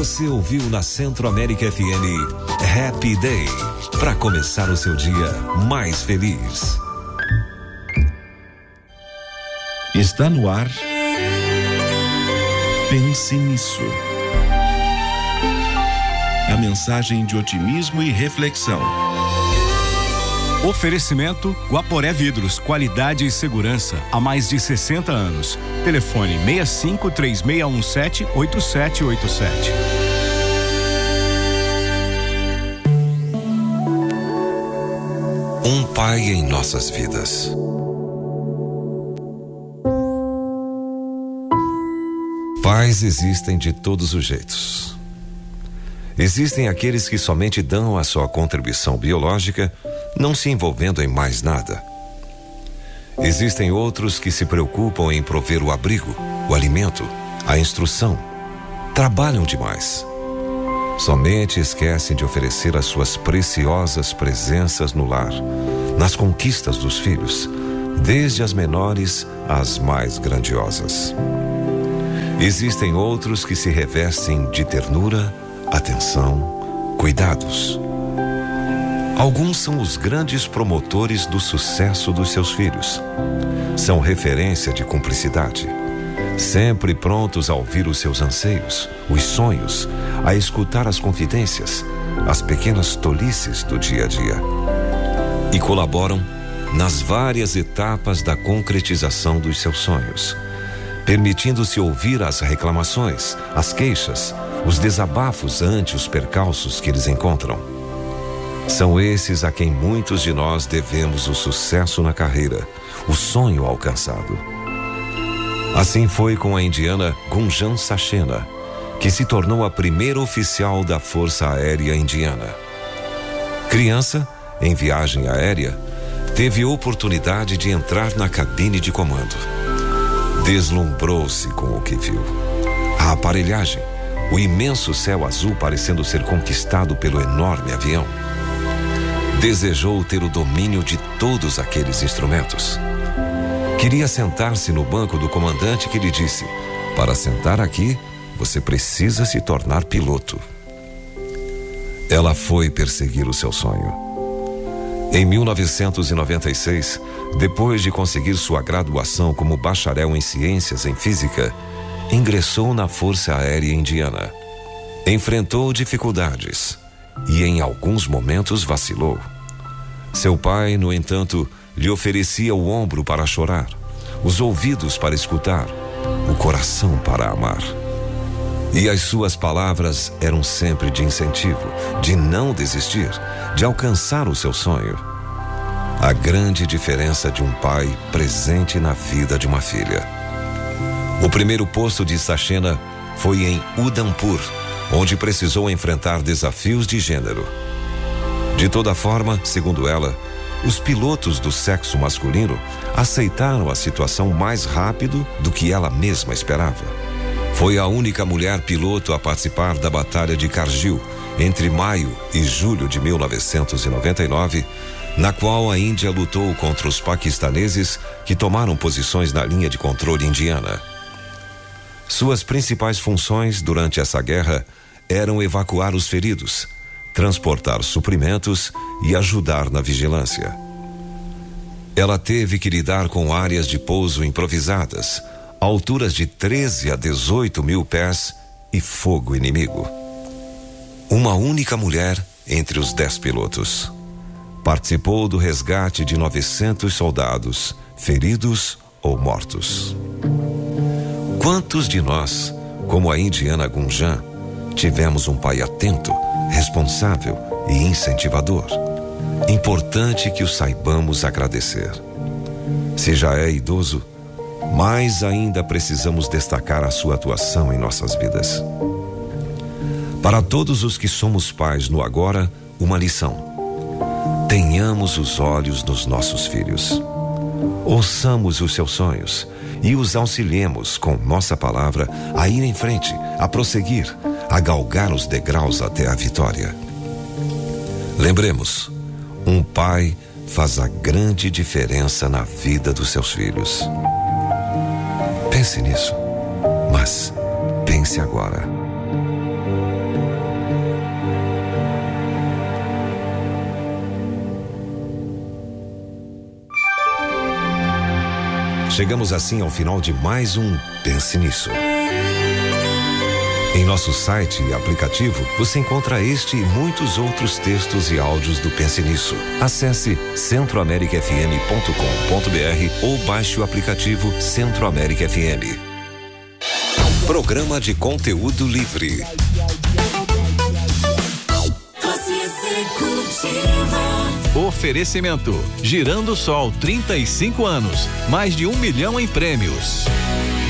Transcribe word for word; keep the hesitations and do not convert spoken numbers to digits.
Você ouviu na Centro América F M Happy Day, para começar o seu dia mais feliz. Está no ar. Pense nisso. A mensagem de otimismo e reflexão. Oferecimento Guaporé Vidros, qualidade e segurança há mais de sessenta anos. Telefone seis cinco três seis um sete oito sete oito sete. Um pai em nossas vidas. Pais existem de todos os jeitos. Existem aqueles que somente dão a sua contribuição biológica, não se envolvendo em mais nada. Existem outros que se preocupam em prover o abrigo, o alimento, a instrução. Trabalham demais. Somente esquecem de oferecer as suas preciosas presenças no lar, nas conquistas dos filhos, desde as menores às mais grandiosas. Existem outros que se revestem de ternura, atenção, cuidados. Alguns são os grandes promotores do sucesso dos seus filhos. São referência de cumplicidade, sempre prontos a ouvir os seus anseios, os sonhos, a escutar as confidências, as pequenas tolices do dia a dia. E colaboram nas várias etapas da concretização dos seus sonhos, permitindo-se ouvir as reclamações, as queixas, os desabafos ante os percalços que eles encontram. São esses a quem muitos de nós devemos o sucesso na carreira, o sonho alcançado. Assim foi com a indiana Gunjan Sachdeva, que se tornou a primeira oficial da Força Aérea Indiana. Criança, em viagem aérea, teve oportunidade de entrar na cabine de comando. Deslumbrou-se com o que viu. A aparelhagem, o imenso céu azul parecendo ser conquistado pelo enorme avião. Desejou ter o domínio de todos aqueles instrumentos. Queria sentar-se no banco do comandante, que lhe disse: para sentar aqui, você precisa se tornar piloto. Ela foi perseguir o seu sonho. Em mil novecentos e noventa e seis, depois de conseguir sua graduação como bacharel em ciências em física, ingressou na Força Aérea Indiana. Enfrentou dificuldades e em alguns momentos vacilou. Seu pai, no entanto, lhe oferecia o ombro para chorar, os ouvidos para escutar, o coração para amar. E as suas palavras eram sempre de incentivo, de não desistir, de alcançar o seu sonho. A grande diferença de um pai presente na vida de uma filha. O primeiro posto de Sachdeva foi em Udhampur, onde precisou enfrentar desafios de gênero. De toda forma, segundo ela, os pilotos do sexo masculino aceitaram a situação mais rápido do que ela mesma esperava. Foi a única mulher piloto a participar da Batalha de Kargil, entre maio e julho de mil novecentos e noventa e nove, na qual a Índia lutou contra os paquistaneses que tomaram posições na linha de controle indiana. Suas principais funções durante essa guerra eram evacuar os feridos, transportar suprimentos e ajudar na vigilância. Ela teve que lidar com áreas de pouso improvisadas, alturas de treze a dezoito mil pés e fogo inimigo. Uma única mulher entre os dez pilotos. Participou do resgate de novecentos soldados, feridos ou mortos. Quantos de nós, como a indiana Gunjan, tivemos um pai atento, responsável e incentivador? Importante que o saibamos agradecer. Se já é idoso, mais ainda precisamos destacar a sua atuação em nossas vidas. Para todos os que somos pais no agora, uma lição: tenhamos os olhos nos nossos filhos. Ouçamos os seus sonhos e os auxiliemos com nossa palavra a ir em frente, a prosseguir, a galgar os degraus até a vitória. Lembremos, um pai faz a grande diferença na vida dos seus filhos. Pense nisso, mas pense agora. Chegamos assim ao final de mais um Pense Nisso. Em nosso site e aplicativo, você encontra este e muitos outros textos e áudios do Pense Nisso. Acesse centro américa f m ponto com ponto b r ou baixe o aplicativo Centro América F M. Programa de conteúdo livre. Oferecimento: Girando Sol, trinta e cinco anos, mais de um milhão em prêmios.